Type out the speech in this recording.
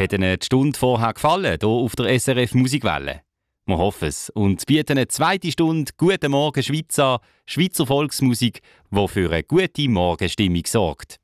Hat Ihnen die Stunde vorher gefallen, hier auf der SRF Musikwelle? Wir hoffen es und bieten eine zweite Stunde «Guten Morgen Schweiz» an, Schweizer Volksmusik, die für eine gute Morgenstimmung sorgt.